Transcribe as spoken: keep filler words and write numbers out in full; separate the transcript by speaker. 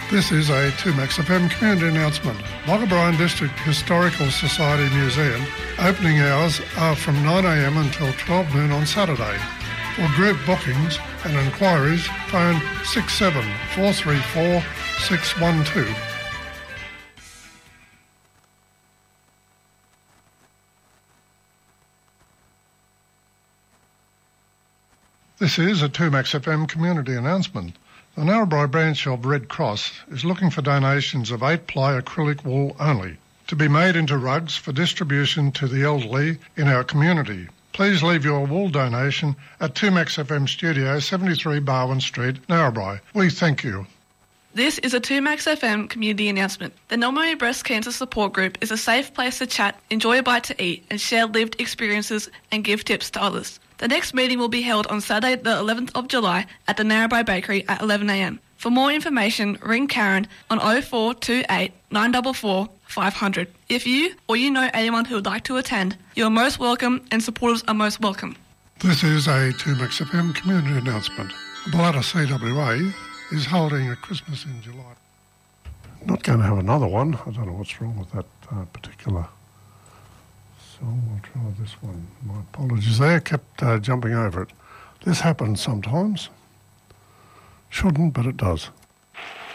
Speaker 1: This is a two Max F M community announcement. Wagga Bryan District Historical Society Museum opening hours are from nine a m until twelve noon on Saturday. For group bookings and inquiries, phone six seven four three four six one two. This is a two Max F M community announcement. The Narrabri branch of Red Cross is looking for donations of eight-ply acrylic wool only to be made into rugs for distribution to the elderly in our community. Please leave your wool donation at two Max F M Studio, seventy-three Barwon Street, Narrabri. We thank you.
Speaker 2: This is a two Max F M community announcement. The Nomi Breast Cancer Support Group is a safe place to chat, enjoy a bite to eat, and share lived experiences and give tips to others. The next meeting will be held on Saturday the eleventh of July at the Narrabri Bakery at eleven a m. For more information, ring Karen on oh four two eight nine four four five hundred. If you or you know anyone who would like to attend, you are most welcome and supporters are most welcome.
Speaker 1: This is a two Max F M community announcement. Balata C W A is holding a Christmas in July. Not going to have another one. I don't know what's wrong with that uh, particular... So I'll try this one. My apologies there, kept uh, jumping over it. This happens sometimes. Shouldn't, but it does.